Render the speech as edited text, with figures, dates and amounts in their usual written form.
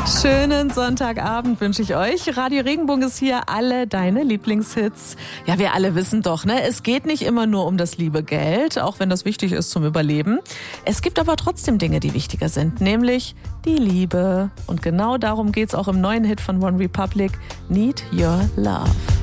Schönen Sonntagabend wünsche ich euch. Radio Regenbogen ist hier, alle deine Lieblingshits. Ja, wir alle wissen doch, ne? Es geht nicht immer nur um das liebe Geld, auch wenn das wichtig ist zum Überleben. Es gibt aber trotzdem Dinge, die wichtiger sind, nämlich die Liebe. Und genau darum geht's auch im neuen Hit von One Republic, Need Your Love.